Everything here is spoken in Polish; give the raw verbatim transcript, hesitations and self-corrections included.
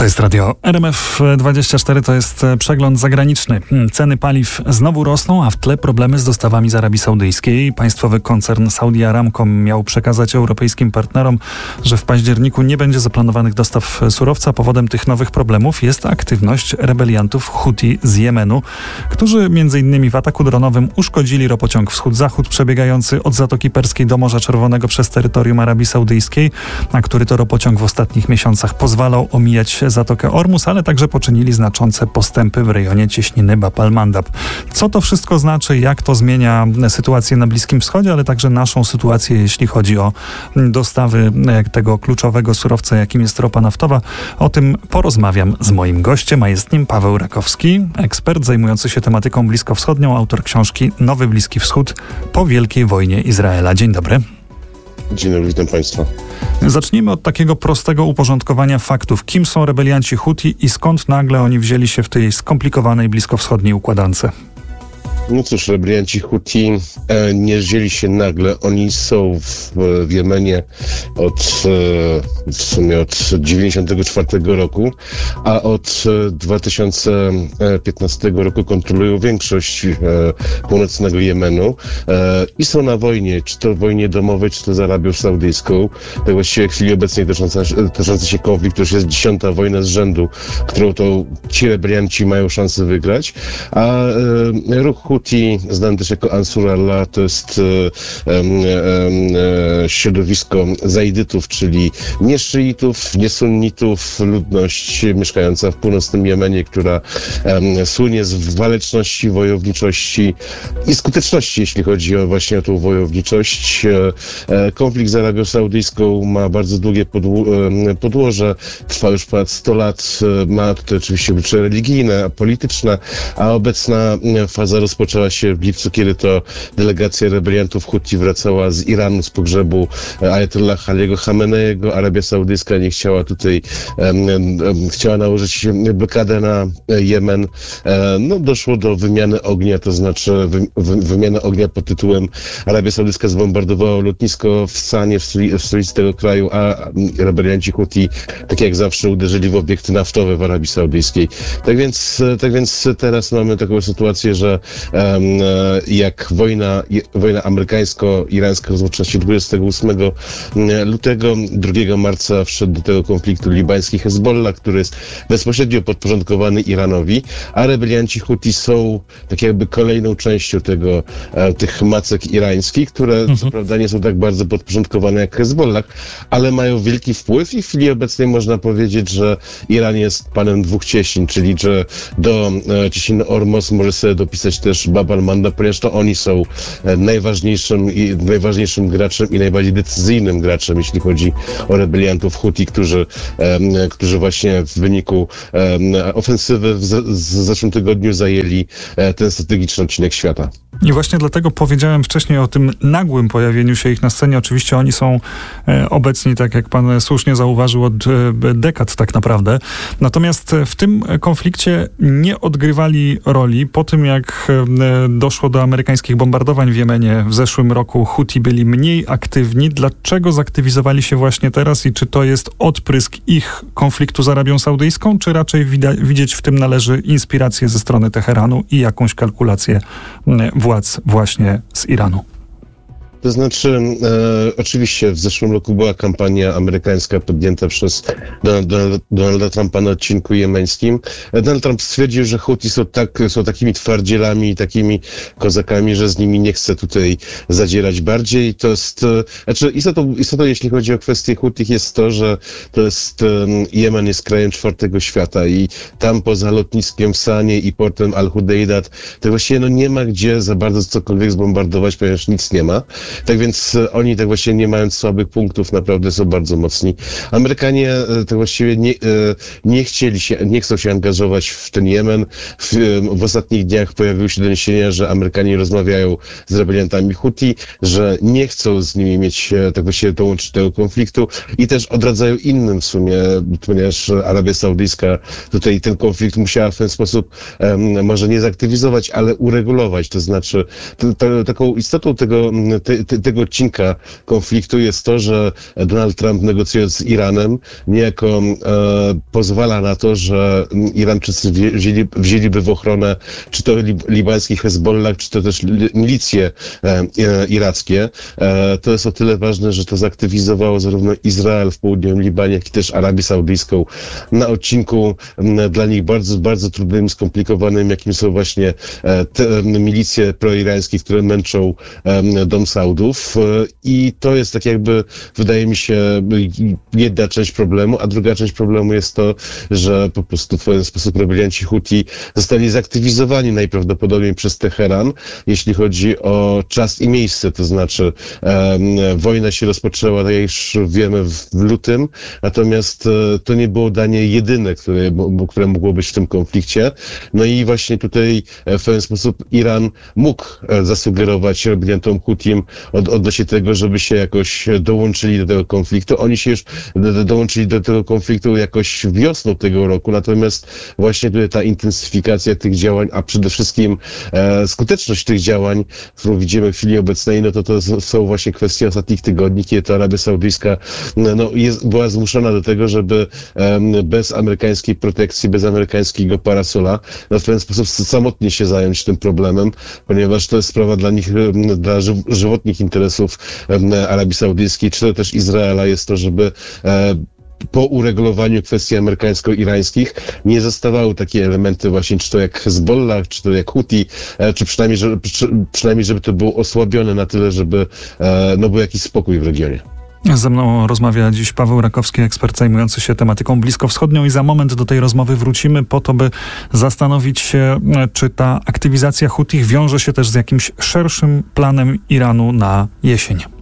To jest radio R M F dwadzieścia cztery, to jest przegląd zagraniczny. Ceny paliw znowu rosną, a w tle problemy z dostawami z Arabii Saudyjskiej. Państwowy koncern Saudi Aramco miał przekazać europejskim partnerom, że w październiku nie będzie zaplanowanych dostaw surowca. Powodem tych nowych problemów jest aktywność rebeliantów Huti z Jemenu, którzy między innymi w ataku dronowym uszkodzili ropociąg Wschód-Zachód przebiegający od Zatoki Perskiej do Morza Czerwonego przez terytorium Arabii Saudyjskiej, a który to ropociąg w ostatnich miesiącach pozwalał omijać Zatokę Ormus, ale także poczynili znaczące postępy w rejonie cieśniny Bab al-Mandab. Co to wszystko znaczy, jak to zmienia sytuację na Bliskim Wschodzie, ale także naszą sytuację, jeśli chodzi o dostawy tego kluczowego surowca, jakim jest ropa naftowa. O tym porozmawiam z moim gościem, a jest nim Paweł Rakowski, ekspert zajmujący się tematyką bliskowschodnią, autor książki Nowy Bliski Wschód po Wielkiej Wojnie Izraela. Dzień dobry. Dzień dobry, witam Państwa. Zacznijmy od takiego prostego uporządkowania faktów. Kim są rebelianci Huti i skąd nagle oni wzięli się w tej skomplikowanej bliskowschodniej układance? No cóż, rebelianci Huti e, nie wzięli się nagle. Oni są w, w Jemenie od e, w sumie od dziewięćdziesiątego czwartego roku, a od e, dwa tysiące piętnastego roku kontrolują większość e, północnego Jemenu e, i są na wojnie, czy to wojnie domowej, czy to z Arabią Saudyjską. Tak właściwie w chwili obecnej toczący się konflikt, to już jest dziesiąta wojna z rzędu, którą to ci rebelianci mają szansę wygrać, a e, ruch Huti, znany też jako Ansur Allah, to jest e, e, e, środowisko zaidytów, czyli nie szyitów, nie sunnitów, ludność mieszkająca w północnym Jemenie, która e, słynie z waleczności, wojowniczości i skuteczności, jeśli chodzi o właśnie o tą wojowniczość. E, konflikt z Arabią Saudyjską ma bardzo długie podło- e, podłoże, trwa już ponad sto lat, e, ma tutaj oczywiście oblicze religijne, polityczne, a obecna faza rozpoczęła Zaczęła się w lipcu, kiedy to delegacja rebeliantów Huti wracała z Iranu, z pogrzebu Ajatollah Aliego Khameneiego. Arabia Saudyjska nie chciała tutaj, um, um, chciała nałożyć blokadę na Jemen. E, no, doszło do wymiany ognia, to znaczy wy, wy, wymiana ognia pod tytułem Arabia Saudyjska zbombardowała lotnisko w Sanie, w, stoli, w stolicy tego kraju, a rebelianci Huti, tak jak zawsze, uderzyli w obiekty naftowe w Arabii Saudyjskiej. Tak więc, tak więc teraz mamy taką sytuację, że jak wojna, wojna amerykańsko-irańska rozpoczęła się dwudziestego ósmego lutego, drugiego marca wszedł do tego konfliktu libański Hezbollah, który jest bezpośrednio podporządkowany Iranowi, a rebelianci Huti są tak jakby kolejną częścią tego, tych macek irańskich, które mhm. co prawda nie są tak bardzo podporządkowane jak Hezbollah, ale mają wielki wpływ i w chwili obecnej można powiedzieć, że Iran jest panem dwóch cieśnin, czyli że do cieśniny Ormus może sobie dopisać też Bab al-Mandab, ponieważ to oni są najważniejszym i najważniejszym graczem i najbardziej decyzyjnym graczem, jeśli chodzi o rebeliantów Huti, którzy, um, którzy właśnie w wyniku um, ofensywy w, z, w zeszłym tygodniu zajęli um, ten strategiczny odcinek świata. I właśnie dlatego powiedziałem wcześniej o tym nagłym pojawieniu się ich na scenie. Oczywiście oni są e, obecni, tak jak pan słusznie zauważył, od e, dekad tak naprawdę. Natomiast w tym konflikcie nie odgrywali roli. Po tym, jak e, doszło do amerykańskich bombardowań w Jemenie w zeszłym roku, Huti byli mniej aktywni. Dlaczego zaktywizowali się właśnie teraz i czy to jest odprysk ich konfliktu z Arabią Saudyjską, czy raczej wida- widzieć w tym należy inspirację ze strony Teheranu i jakąś kalkulację władz właśnie z Iranu? To znaczy, e, oczywiście w zeszłym roku była kampania amerykańska podjęta przez Donalda, Donalda Trumpa na odcinku jemeńskim. Donald Trump stwierdził, że Huti są, tak, są takimi twardzielami i takimi kozakami, że z nimi nie chce tutaj zadzierać bardziej. To jest, e, znaczy istotą, istotą, jeśli chodzi o kwestię Huti, jest to, że to jest, e, Jemen jest krajem czwartego świata i tam poza lotniskiem w Sanie i portem Al-Hudejdat, to właściwie no, nie ma gdzie za bardzo cokolwiek zbombardować, ponieważ nic nie ma. Tak więc oni tak właściwie nie mając słabych punktów naprawdę są bardzo mocni. Amerykanie tak właściwie nie, nie chcieli się, nie chcą się angażować w ten Jemen. W, w ostatnich dniach pojawiły się doniesienia, że Amerykanie rozmawiają z rebeliantami Huti, że nie chcą z nimi mieć tak właściwie dołączyć do tego konfliktu i też odradzają innym w sumie, ponieważ Arabia Saudyjska tutaj ten konflikt musiała w ten sposób um, może nie zaktywizować, ale uregulować. To znaczy to, to, taką istotą tego, te, te, te, tego odcinka konfliktu jest to, że Donald Trump, negocjując z Iranem, niejako e, pozwala na to, że Irańczycy wzięli, wzięliby w ochronę czy to lib, libańskich Hezbollah, czy to też li, milicje e, e, irackie. E, to jest o tyle ważne, że to zaktywizowało zarówno Izrael w południowym Libanie, jak i też Arabię Saudyjską na odcinku m, dla nich bardzo, bardzo trudnym, skomplikowanym, jakim są właśnie e, te milicje proirańskie, które męczą e, dom Saudów. E, I to jest tak jakby, wydaje mi się, jedna część problemu, a druga część problemu jest to, że po prostu w pewien sposób rebelianci Huti zostali zaktywizowani najprawdopodobniej przez Teheran, jeśli chodzi o czas i miejsce, to znaczy e, wojna się rozpoczęła, tak jak już wiemy, w, w lutym, natomiast e, to nie było danie jedyne, które, bo, które mogło być w tym konflikcie. No i właśnie tutaj e, w pewien sposób Iran mógł e, zasugerować rebeliantom Hutim od, odnośnie tego, żeby się jakoś dołączyli do tego konfliktu. Oni się już do, dołączyli do tego konfliktu jakoś wiosną tego roku, natomiast właśnie tutaj ta intensyfikacja tych działań, a przede wszystkim e, skuteczność tych działań, którą widzimy w chwili obecnej, no to to są właśnie kwestie ostatnich tygodni, kiedy to Arabia Saudyjska no, jest, była zmuszona do tego, żeby e, bez amerykańskiej protekcji, bez amerykańskiego parasola, no, w ten sposób samotnie się zająć tym problemem, ponieważ to jest sprawa dla nich, dla ży- żywotnych interesów e, Arabii Saudyjskiej, czy to też Izraela jest to, żeby e, po uregulowaniu kwestii amerykańsko-irańskich nie zostawały takie elementy właśnie, czy to jak Hezbollah, czy to jak Huti, czy przynajmniej, że, przy, przynajmniej żeby to było osłabione na tyle, żeby no, był jakiś spokój w regionie. Ze mną rozmawia dziś Paweł Rakowski, ekspert zajmujący się tematyką bliskowschodnią i za moment do tej rozmowy wrócimy po to, by zastanowić się, czy ta aktywizacja Hutich wiąże się też z jakimś szerszym planem Iranu na jesień.